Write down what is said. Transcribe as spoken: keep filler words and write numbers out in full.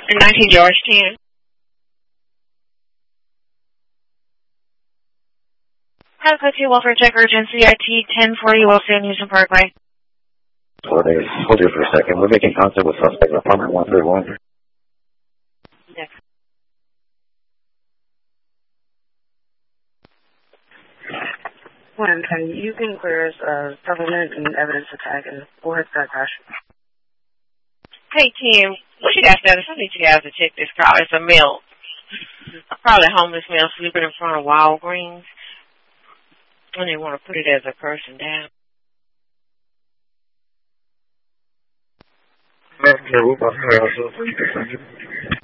nineteen George ten. Hello, Welfare Check Urgency I T ten forty Wilson Houston Parkway. Four days. Hold here for a second. We're making contact with suspect apartment one thirty-one. Yes. One, can you can clear us uh, government and evidence attack and four that crash? Hey, Tim. What you guys done? I need you guys to check this car. It's a male. Probably a homeless male sleeping in front of Walgreens. And they want to put it as a person down. Okay, we'll